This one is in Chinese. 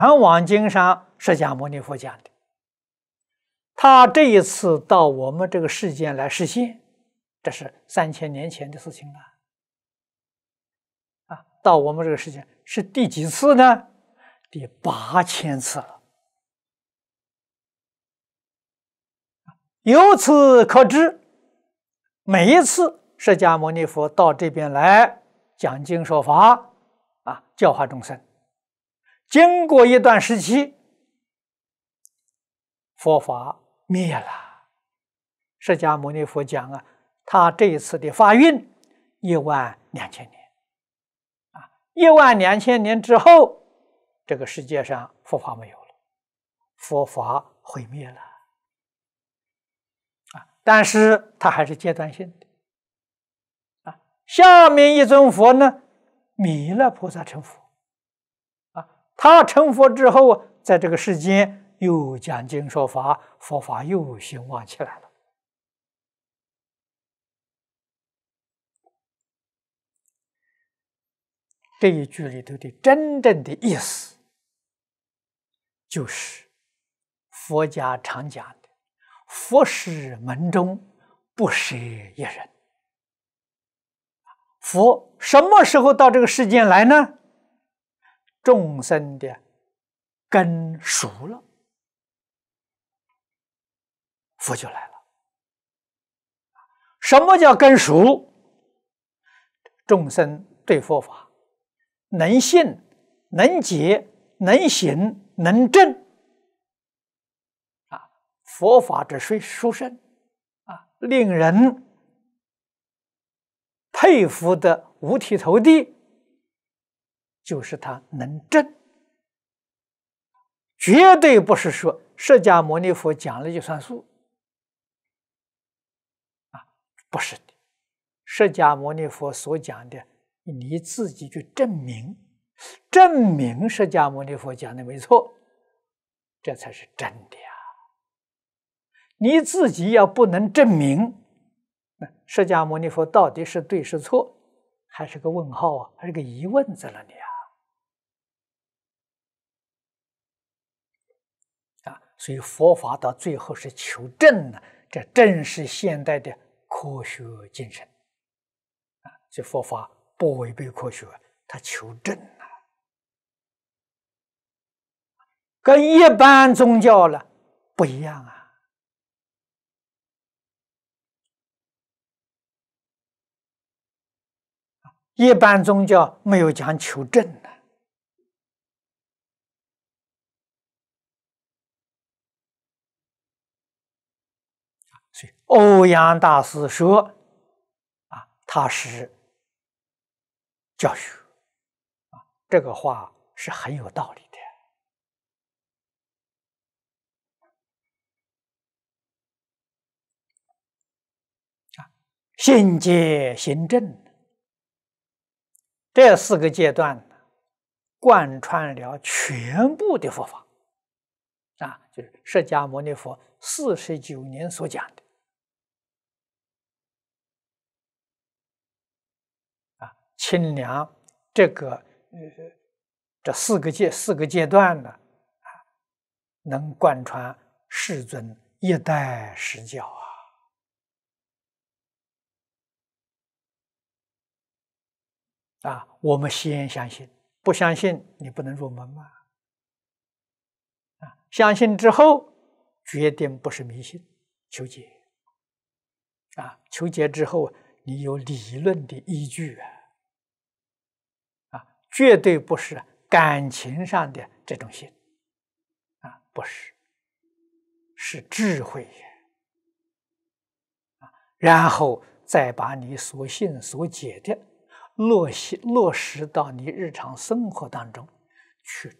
《往经》上释迦牟尼佛讲的，他这一次到我们这个世间来实现，这是3000年前的事情了。到我们这个世界是第几次呢？第8000次了。由此可知，每一次释迦牟尼佛到这边来讲经说法，教化众生，经过一段时期，佛法灭了。释迦牟尼佛讲他这一次的发运12000年。12000年之后，这个世界上佛法没有了，佛法毁灭了。但是它还是阶段性的。下面一尊佛呢，弥勒菩萨成佛。他成佛之后，在这个世间又讲经说法，佛法又兴旺起来了。这一句里头的真正的意思，就是佛家常讲的佛是门中不舍一人。佛什么时候到这个世间来呢？众生的根熟了，佛就来了。什么叫根熟？众生对佛法能信、能解、能行、能证，佛法之殊胜令人佩服的五体投地，就是他能证。绝对不是说释迦牟尼佛讲了就算数不是的。释迦牟尼佛所讲的，你自己去证明，证明释迦牟尼佛讲的没错，这才是真的呀。你自己要不能证明，释迦牟尼佛到底是对是错，还是个问号还是个疑问在那里所以佛法到最后是求证这正是现代的科学精神这佛法不违背科学，它求证跟一般宗教不一样一般宗教没有讲求证所以欧阳大师说他是教学这个话是很有道理的信解行证这4个阶段贯穿了全部的佛法就是释迦牟尼佛49年所讲的清凉这4个阶段能贯穿世尊一代实教我们先相信，不相信你不能入门相信之后决定不是迷信，求解求解之后你有理论的依据绝对不是感情上的这种信不是，是智慧然后再把你所信所解的落实到你日常生活当中去